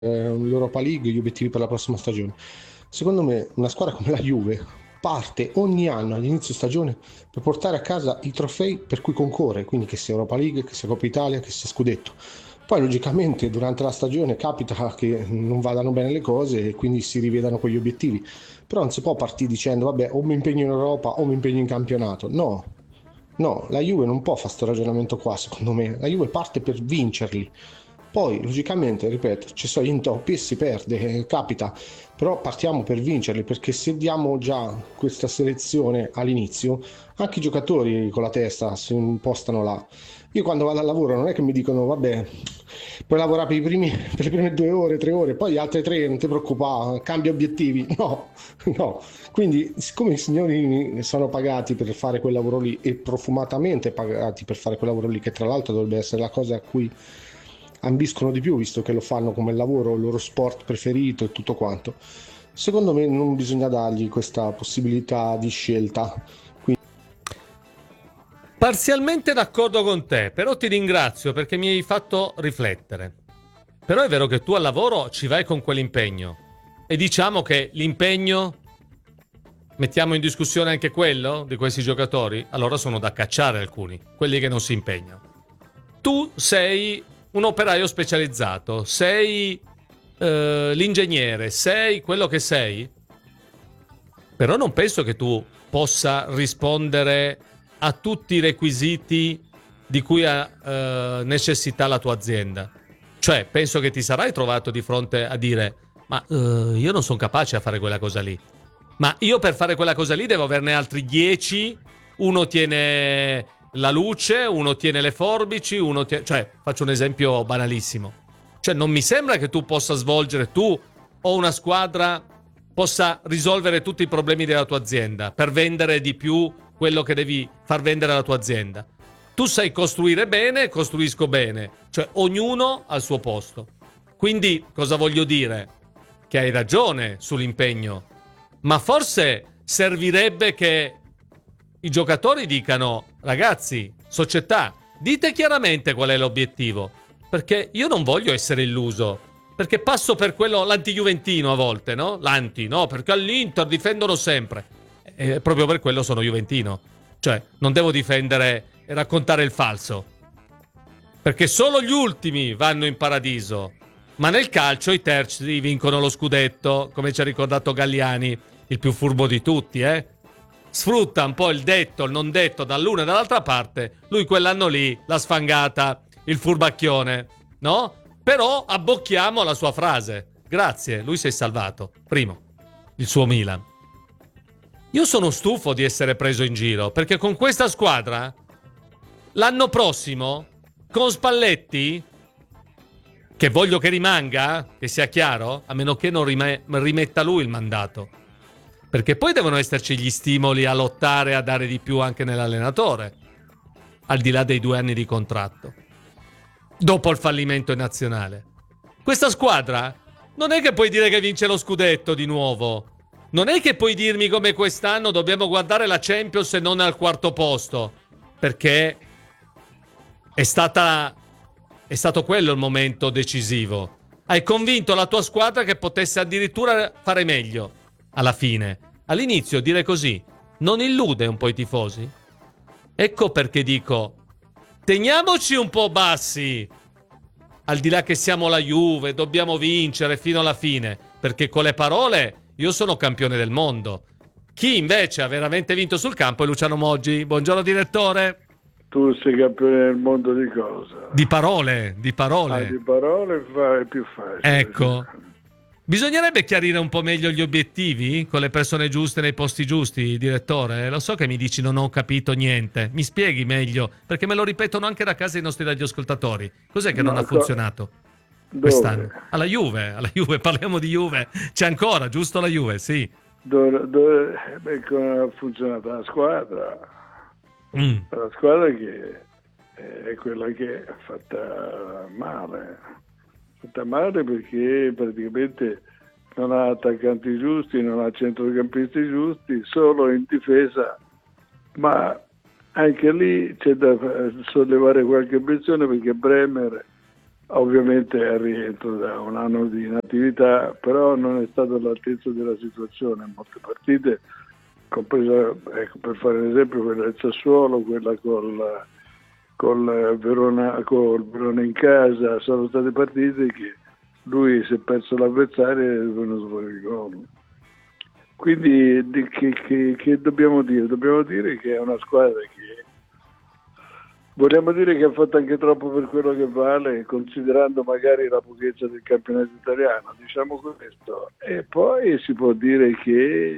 l'Europa League, gli obiettivi per la prossima stagione. Secondo me una squadra come la Juve parte ogni anno all'inizio stagione per portare a casa i trofei per cui concorre, quindi che sia Europa League, che sia Coppa Italia, che sia Scudetto. Poi logicamente durante la stagione capita che non vadano bene le cose e quindi si rivedano quegli obiettivi, però non si può partire dicendo vabbè o mi impegno in Europa o mi impegno in campionato, no. No, la Juve non può fare questo ragionamento qua, secondo me. La Juve parte per vincerli. Poi, logicamente, ripeto, ci sono gli intoppi e si perde, capita, però partiamo per vincerli, perché se diamo già questa selezione all'inizio, anche i giocatori con la testa si impostano là. Io quando vado al lavoro non è che mi dicono, vabbè, puoi lavorare per le prime 2 ore, 3 ore, poi le altre 3 non ti preoccupare, cambia obiettivi. No, no. Quindi, siccome i signori sono pagati per fare quel lavoro lì e profumatamente pagati per fare quel lavoro lì, che tra l'altro dovrebbe essere la cosa a cui ambiscono di più, visto che lo fanno come lavoro, il loro sport preferito e tutto quanto, secondo me non bisogna dargli questa possibilità di scelta. Parzialmente d'accordo con te, però ti ringrazio perché mi hai fatto riflettere. Però è vero che tu al lavoro ci vai con quell'impegno. E diciamo che l'impegno, mettiamo in discussione anche quello di questi giocatori, allora sono da cacciare alcuni, quelli che non si impegnano. Tu sei un operaio specializzato, sei l'ingegnere, sei quello che sei, però non penso che tu possa rispondere a tutti i requisiti di cui ha necessità la tua azienda. Cioè, penso che ti sarai trovato di fronte a dire ma io non sono capace a fare quella cosa lì. Ma io per fare quella cosa lì devo averne altri 10. Uno tiene la luce, uno tiene le forbici, uno tiene... Cioè, faccio un esempio banalissimo. Cioè, non mi sembra che tu possa svolgere, tu o una squadra possa risolvere tutti i problemi della tua azienda per vendere di più quello che devi far vendere alla tua azienda. Tu sai costruire bene, costruisco bene. Cioè, ognuno al suo posto. Quindi, cosa voglio dire? Che hai ragione sull'impegno, ma forse servirebbe che i giocatori dicano ragazzi, società, dite chiaramente qual è l'obiettivo, perché io non voglio essere illuso, perché passo per quello l'anti-juventino a volte, no? L'anti, no? Perché all'Inter difendono sempre e proprio per quello sono juventino, cioè non devo difendere e raccontare il falso, perché solo gli ultimi vanno in paradiso. Ma nel calcio i terzi vincono lo scudetto, come ci ha ricordato Galliani, il più furbo di tutti, eh? Sfrutta un po' il detto, il non detto dall'una e dall'altra parte. Lui quell'anno lì l'ha sfangata, il furbacchione, no? Però abbocchiamo la sua frase. Grazie, lui si è salvato. Primo, il suo Milan. Io sono stufo di essere preso in giro, perché con questa squadra, l'anno prossimo, con Spalletti, che voglio che rimanga, che sia chiaro, a meno che non rimetta lui il mandato. Perché poi devono esserci gli stimoli a lottare, a dare di più anche nell'allenatore, al di là dei 2 anni di contratto. Dopo il fallimento in nazionale. Questa squadra non è che puoi dire che vince lo scudetto di nuovo. Non è che puoi dirmi come quest'anno dobbiamo guardare la Champions e non al quarto posto. Perché è stato quello il momento decisivo. Hai convinto la tua squadra che potesse addirittura fare meglio. Alla fine, all'inizio dire così non illude un po' i tifosi? Ecco perché dico teniamoci un po' bassi, al di là che siamo la Juve, dobbiamo vincere fino alla fine, perché con le parole io sono campione del mondo. Chi invece ha veramente vinto sul campo è Luciano Moggi. Buongiorno direttore. Tu sei campione del mondo di cosa? Di parole, di parole. Di parole è più facile. Ecco. Bisognerebbe chiarire un po' meglio gli obiettivi con le persone giuste nei posti giusti, direttore. Lo so che mi dici non ho capito niente. Mi spieghi meglio, perché me lo ripetono anche da casa i nostri radioascoltatori. Cos'è che non ha funzionato quest'anno? Dove? Alla Juve, parliamo di Juve. C'è ancora, giusto la Juve, sì. Come ha funzionato la squadra? La squadra che è quella che è fatta male. Fatta male perché praticamente non ha attaccanti giusti, non ha centrocampisti giusti, solo in difesa, ma anche lì c'è da sollevare qualche obiezione perché Bremer ovviamente è al rientro da un anno di inattività, però non è stato all'altezza della situazione in molte partite, compresa, ecco, per fare un esempio, quella del Sassuolo, quella col Verona in casa. Sono state partite che lui si è perso l'avversario e è venuto fuori il gol. Quindi che dobbiamo dire? Dobbiamo dire che è una squadra che vogliamo dire che ha fatto anche troppo per quello che vale, considerando magari la pochezza del campionato italiano, diciamo questo. E poi si può dire che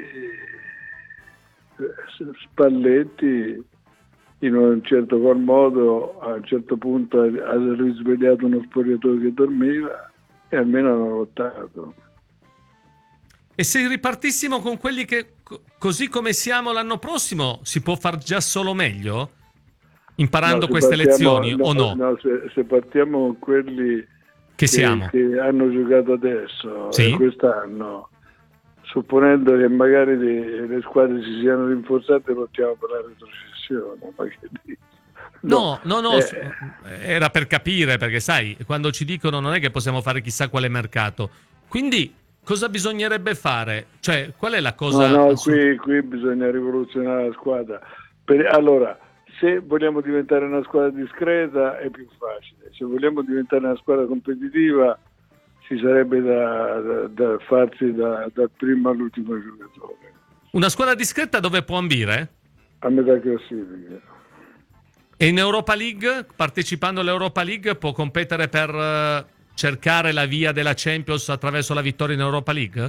Spalletti in un certo qual modo a un certo punto ha risvegliato uno spogliatoio che dormiva e almeno hanno lottato. E se ripartissimo con quelli che, così come siamo l'anno prossimo, si può far già solo meglio? Imparando queste lezioni o no? No, se partiamo con quelli che hanno giocato adesso, sì, quest'anno, supponendo che magari le squadre si siano rinforzate, lottiamo per la retrocessione. Ma che dici? No, era per capire, perché sai, quando ci dicono non è che possiamo fare chissà quale mercato. Quindi cosa bisognerebbe fare? Cioè, qual è la cosa? No, qui bisogna rivoluzionare la squadra. Allora, se vogliamo diventare una squadra discreta è più facile. Se vogliamo diventare una squadra competitiva ci sarebbe da farsi dal primo all'ultimo giocatore. Una squadra discreta dove può ambire? A metà classifica. E in Europa League, partecipando all'Europa League, può competere per cercare la via della Champions attraverso la vittoria in Europa League?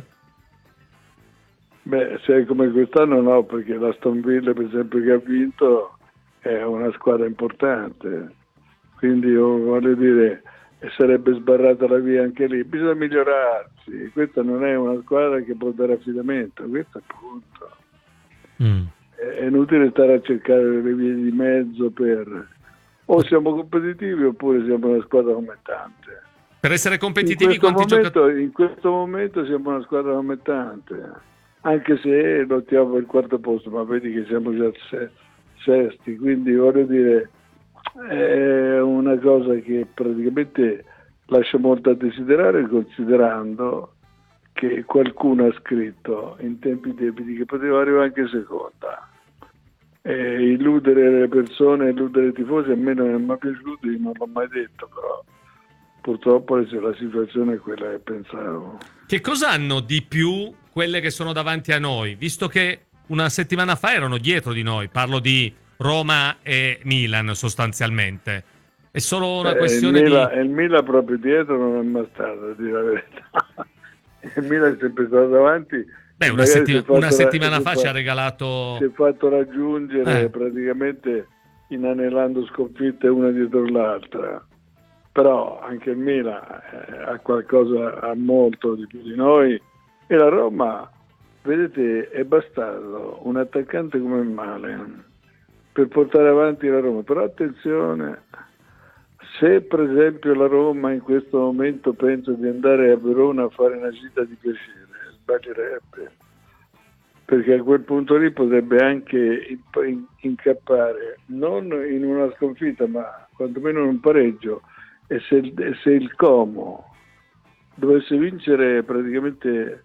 Beh, se è come quest'anno no, perché l'Aston Villa, per esempio, che ha vinto è una squadra importante, quindi io voglio dire sarebbe sbarrata la via anche lì. Bisogna migliorarsi, questa non è una squadra che può dare affidamento, questo è il punto. È inutile stare a cercare le vie di mezzo per o siamo competitivi oppure siamo una squadra commettente. Per essere competitivi quanti giocatori? In questo momento siamo una squadra commettente, anche se lottiamo per il quarto posto, ma vedi che siamo già sesti, quindi voglio dire è una cosa che praticamente lascia molto a desiderare, considerando che qualcuno ha scritto in tempi debiti che poteva arrivare anche seconda. Illudere le persone, illudere i tifosi a me non è mai piaciuto, io non l'ho mai detto, però purtroppo la situazione è quella che pensavo. Che cosa hanno di più quelle che sono davanti a noi? Visto che una settimana fa erano dietro di noi, parlo di Roma e Milan sostanzialmente. È solo una questione il Milan proprio dietro non è mai stato, a dire la verità. Il Milan è sempre stato davanti. Beh, una settimana fa ci ha regalato... Si è fatto raggiungere praticamente inanellando sconfitte una dietro l'altra. Però anche il Milan ha qualcosa, ha molto di più di noi. E la Roma, vedete, è bastato un attaccante come Malen per portare avanti la Roma. Però attenzione, se per esempio la Roma in questo momento pensa di andare a Verona a fare una gita di piacere, sbaglierebbe, perché a quel punto lì potrebbe anche incappare non in una sconfitta ma quantomeno in un pareggio, e se il Como dovesse vincere praticamente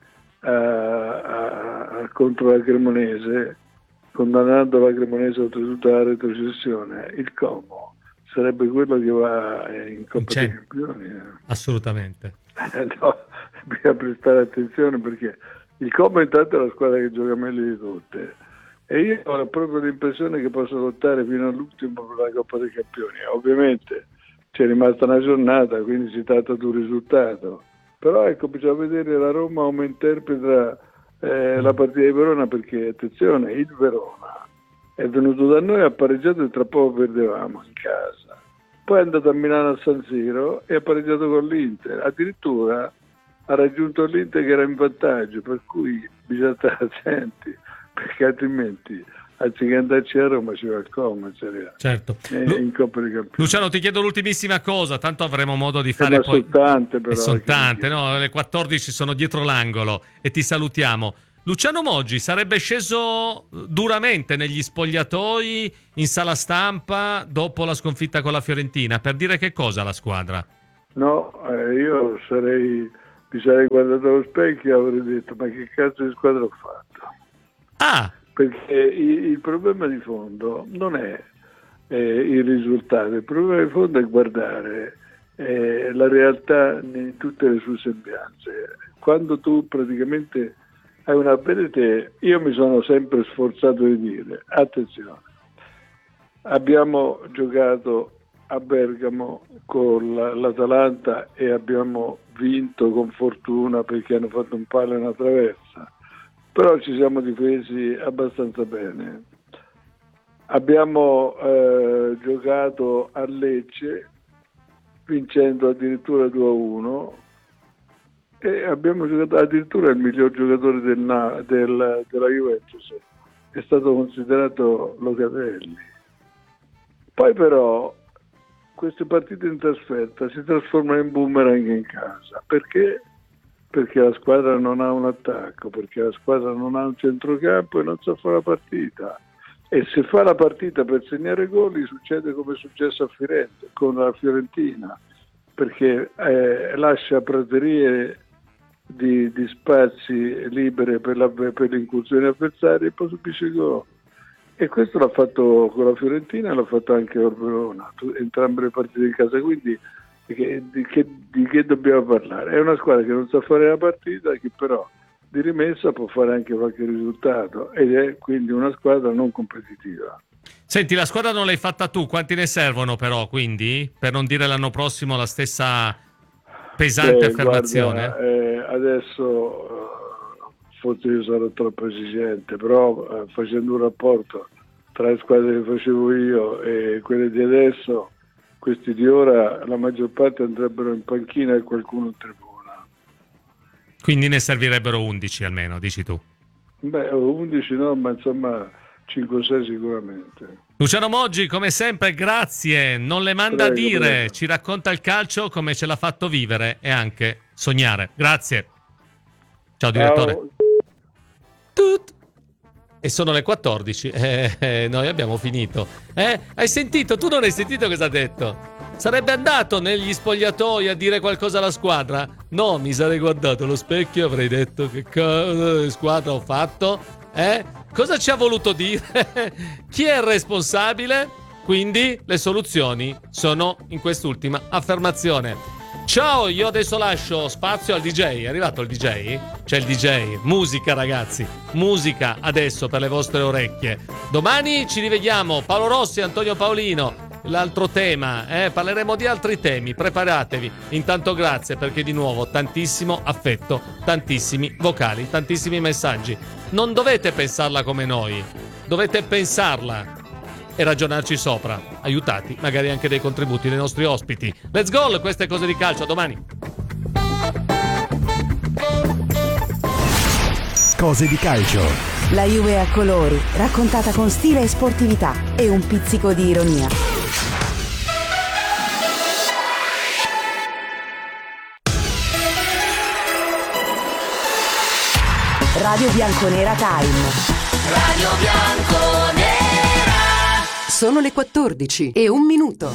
contro la Cremonese, condannando la Cremonese oltretutto alla retrocessione, il Como sarebbe quello che va in Coppa dei Campioni. Assolutamente. No, bisogna prestare attenzione perché il Como intanto è la squadra che gioca meglio di tutte e io ho proprio l'impressione che possa lottare fino all'ultimo per la Coppa dei Campioni. Ovviamente c'è rimasta una giornata, quindi si tratta di un risultato, però ecco, bisogna vedere la Roma come interpreta la partita di Verona, perché attenzione, il Verona è venuto da noi, ha pareggiato e tra poco perdevamo in casa, poi è andato a Milano a San Siro e ha pareggiato con l'Inter, addirittura ha raggiunto l'Inter che era in vantaggio, per cui bisogna stare attenti, perché altrimenti anziché andarci a Roma ci va il Como, certo. In Coppa dei Campioni. Luciano, ti chiedo l'ultimissima cosa, tanto avremo modo di fare poi... Sono tante, però. Sono tante, no? Le 14 sono dietro l'angolo e ti salutiamo. Luciano Moggi sarebbe sceso duramente negli spogliatoi, in sala stampa, dopo la sconfitta con la Fiorentina, per dire che cosa alla squadra? No, io mi sarei guardato allo specchio e avrei detto: ma che cazzo di squadra ho fatto? Perché il problema di fondo non è il risultato, il problema di fondo è guardare la realtà in tutte le sue sembianze. Quando tu praticamente hai una, vedete, io mi sono sempre sforzato di dire: attenzione, abbiamo giocato a Bergamo con l'Atalanta e abbiamo vinto con fortuna perché hanno fatto un palo e una traversa, però ci siamo difesi abbastanza bene. Abbiamo giocato a Lecce vincendo addirittura 2-1 e abbiamo giocato addirittura il miglior giocatore della Juventus, è stato considerato Locatelli. Poi però queste partite in trasferta si trasformano in boomerang in casa. Perché? Perché la squadra non ha un attacco, perché la squadra non ha un centrocampo e non sa fare la partita. E se fa la partita per segnare gol succede come è successo a Firenze con la Fiorentina, perché lascia praterie di spazi libere per l'incursione avversaria e poi subisce gol. E questo l'ha fatto con la Fiorentina e l'ha fatto anche con Verona, entrambe le partite in casa, quindi di che dobbiamo parlare? È una squadra che non sa fare la partita, che però di rimessa può fare anche qualche risultato ed è quindi una squadra non competitiva. Senti, la squadra non l'hai fatta tu, quanti ne servono però, quindi? Per non dire l'anno prossimo la stessa pesante affermazione? Guarda, adesso forse io sarò troppo esigente, però facendo un rapporto tra le squadre che facevo io e quelle di adesso, questi di ora la maggior parte andrebbero in panchina e qualcuno in tribuna. Quindi ne servirebbero 11 almeno, dici tu? Beh, 11 no, ma insomma 5-6 sicuramente. Luciano Moggi, come sempre, grazie. Non le manda a dire, prego. Ci racconta il calcio come ce l'ha fatto vivere e anche sognare. Grazie. Ciao direttore. Ciao. E sono le 14. Noi abbiamo finito. Hai sentito? Tu non hai sentito cosa ha detto? Sarebbe andato negli spogliatoi a dire qualcosa alla squadra? No, mi sarei guardato allo specchio e avrei detto: che cosa di squadra ho fatto? Cosa ci ha voluto dire? Chi è il responsabile? Quindi le soluzioni sono in quest'ultima affermazione. Ciao, io adesso lascio spazio al DJ. È arrivato il DJ? C'è il DJ. Musica, ragazzi. Musica adesso per le vostre orecchie. Domani ci rivediamo. Paolo Rossi, Antonio Paolino. L'altro tema, parleremo di altri temi. Preparatevi. Intanto grazie, perché di nuovo tantissimo affetto, tantissimi vocali, tantissimi messaggi. Non dovete pensarla come noi. Dovete pensarla e ragionarci sopra, aiutati magari anche dai contributi dei nostri ospiti. Let's go, queste cose di calcio, a domani. Cose di calcio. La Juve a colori, raccontata con stile e sportività e un pizzico di ironia. Radio Bianconera Time. Radio Bianconera. Sono le 14 e 1 minuto.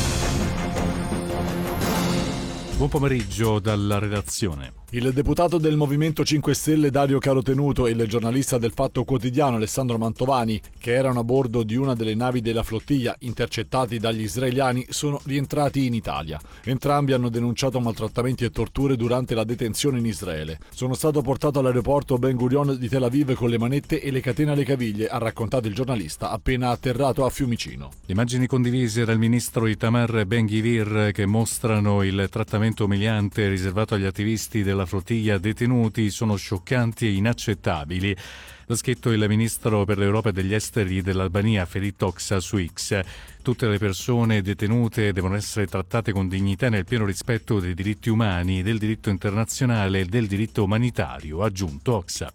Buon pomeriggio dalla redazione. Il deputato del Movimento 5 Stelle Dario Carotenuto e il giornalista del Fatto Quotidiano Alessandro Mantovani, che erano a bordo di una delle navi della flottiglia intercettati dagli israeliani, sono rientrati in Italia. Entrambi hanno denunciato maltrattamenti e torture durante la detenzione in Israele. Sono stato portato all'aeroporto Ben Gurion di Tel Aviv con le manette e le catene alle caviglie, ha raccontato il giornalista appena atterrato a Fiumicino. Le immagini condivise dal ministro Itamar Ben-Gvir che mostrano il trattamento umiliante riservato agli attivisti della flottiglia detenuti sono scioccanti e inaccettabili. L'ha scritto il ministro per l'Europa e degli esteri dell'Albania Ferit Hoxha su X. Tutte le persone detenute devono essere trattate con dignità nel pieno rispetto dei diritti umani, del diritto internazionale e del diritto umanitario, ha aggiunto Hoxha.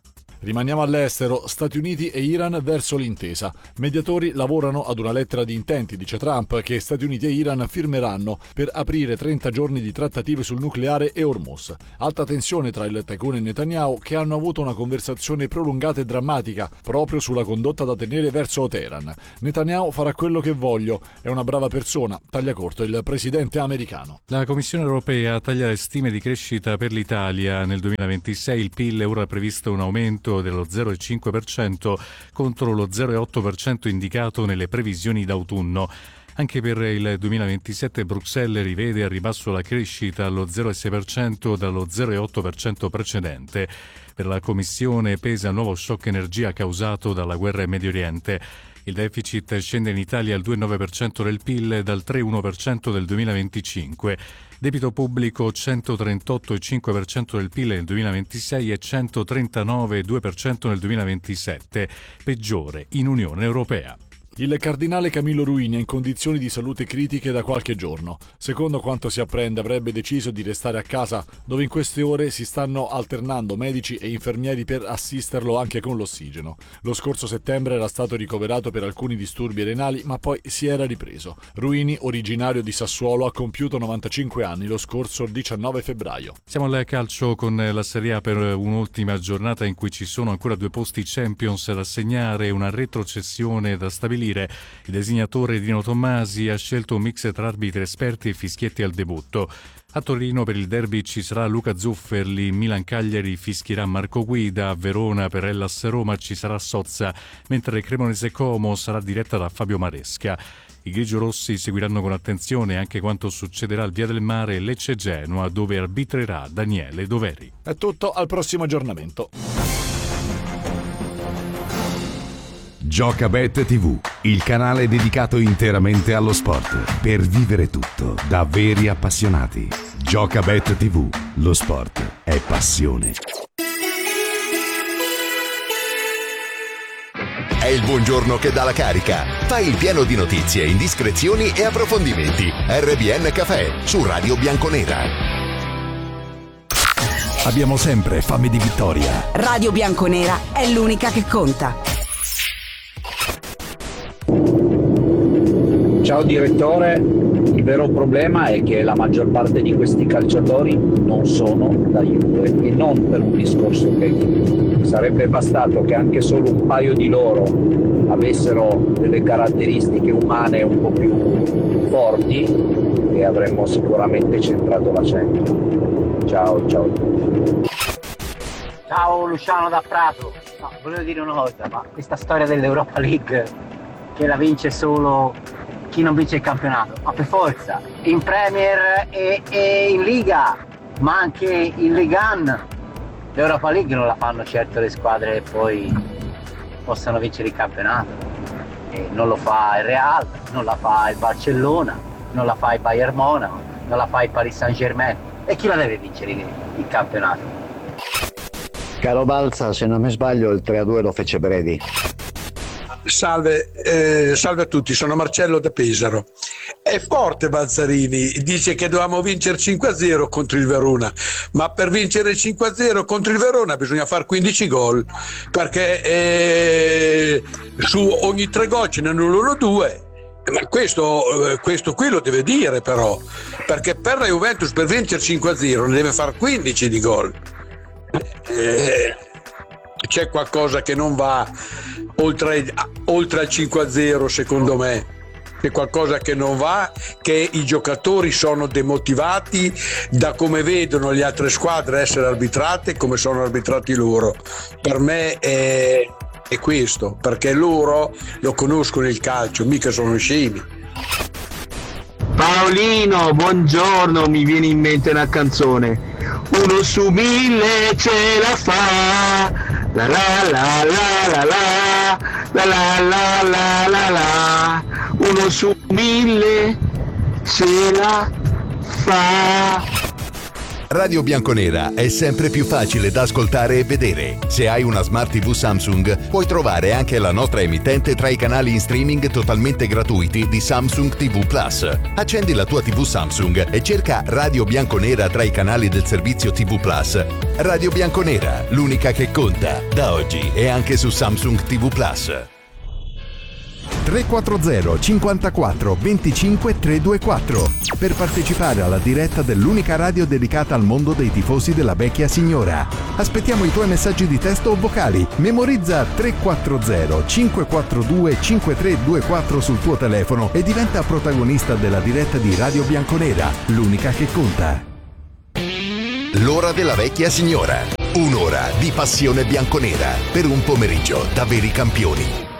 Rimaniamo all'estero, Stati Uniti e Iran verso l'intesa. Mediatori lavorano ad una lettera di intenti, dice Trump, che Stati Uniti e Iran firmeranno per aprire 30 giorni di trattative sul nucleare e Hormuz. Alta tensione tra il tycoon e Netanyahu, che hanno avuto una conversazione prolungata e drammatica proprio sulla condotta da tenere verso Teheran. Netanyahu farà quello che voglio, è una brava persona, taglia corto il presidente americano. La Commissione europea taglia le stime di crescita per l'Italia. Nel 2026 il PIL ora è previsto un aumento dello 0,5% contro lo 0,8% indicato nelle previsioni d'autunno. Anche per il 2027 Bruxelles rivede al ribasso la crescita allo 0,6% dallo 0,8% precedente. Per la Commissione pesa il nuovo shock energia causato dalla guerra in Medio Oriente. Il deficit scende in Italia al 2,9% del PIL dal 3,1% del 2025. Debito pubblico 138,5% del PIL nel 2026 e 139,2% nel 2027, peggiore in Unione Europea. Il cardinale Camillo Ruini è in condizioni di salute critiche da qualche giorno. Secondo quanto si apprende, avrebbe deciso di restare a casa, dove in queste ore si stanno alternando medici e infermieri per assisterlo anche con l'ossigeno. Lo scorso settembre era stato ricoverato per alcuni disturbi renali, ma poi si era ripreso. Ruini, originario di Sassuolo, ha compiuto 95 anni lo scorso 19 febbraio. Siamo al calcio con la Serie A per un'ultima giornata in cui ci sono ancora 2 posti Champions da segnare e una retrocessione da stabilire. Il designatore Dino Tommasi ha scelto un mix tra arbitri esperti e fischietti al debutto. A Torino per il derby ci sarà Luca Zufferli, Milan-Cagliari fischierà Marco Guida, a Verona per Hellas Roma ci sarà Sozza, mentre Cremonese Como sarà diretta da Fabio Maresca. I grigiorossi seguiranno con attenzione anche quanto succederà al Via del Mare Lecce Genoa, dove arbitrerà Daniele Doveri. È tutto, al prossimo aggiornamento. Giocabet TV, il canale dedicato interamente allo sport, per vivere tutto da veri appassionati. Giocabet TV, lo sport è passione. È il buongiorno che dà la carica. Fai il pieno di notizie, indiscrezioni e approfondimenti. RBN Café su Radio Bianconera. Abbiamo sempre fame di vittoria. Radio Bianconera è l'unica che conta. Ciao direttore, il vero problema è che la maggior parte di questi calciatori non sono da Juve e non per un discorso tecnico. Sarebbe bastato che anche solo un paio di loro avessero delle caratteristiche umane un po' più forti e avremmo sicuramente centrato l'accento. Ciao. Ciao Luciano da Prato. No, volevo dire una cosa, ma questa storia dell'Europa League che la vince solo chi non vince il campionato, ma per forza in Premier e in Liga, ma anche in Liga 1 l'Europa League non la fanno certo le squadre che poi possano vincere il campionato, e non lo fa il Real, non la fa il Barcellona, non la fa il Bayern Monaco, non la fa il Paris Saint-Germain, e chi la deve vincere il campionato? Caro Balza, se non mi sbaglio il 3-2 lo fece Bredi. Salve a tutti, sono Marcello da Pesaro. È forte Balzarini, dice che dovevamo vincere 5-0 contro il Verona, ma per vincere 5-0 contro il Verona bisogna fare 15 gol, perché su ogni 3 gol ce ne annullano 2. Ma questo qui lo deve dire però, perché per la Juventus per vincere 5-0 ne deve fare 15 di gol. C'è qualcosa che non va oltre al 5-0, secondo me. C'è qualcosa che non va, che i giocatori sono demotivati da come vedono le altre squadre essere arbitrate e come sono arbitrati loro. Per me è questo, perché loro lo conoscono il calcio, mica sono scemi. Paolino, buongiorno, mi viene in mente una canzone. 1 su 1000 ce la fa, la la la la la la la la la la la, 1 su 1000 ce la fa. Radio Bianconera è sempre più facile da ascoltare e vedere. Se hai una Smart TV Samsung, puoi trovare anche la nostra emittente tra i canali in streaming totalmente gratuiti di Samsung TV Plus. Accendi la tua TV Samsung e cerca Radio Bianconera tra i canali del servizio TV Plus. Radio Bianconera, l'unica che conta, da oggi e anche su Samsung TV Plus. 340 54 25 324 per partecipare alla diretta dell'unica radio dedicata al mondo dei tifosi della vecchia signora. Aspettiamo i tuoi messaggi di testo o vocali. Memorizza 340 542 5324 sul tuo telefono e diventa protagonista della diretta di Radio Bianconera, l'unica che conta. L'ora della vecchia signora. Un'ora di passione bianconera per un pomeriggio da veri campioni.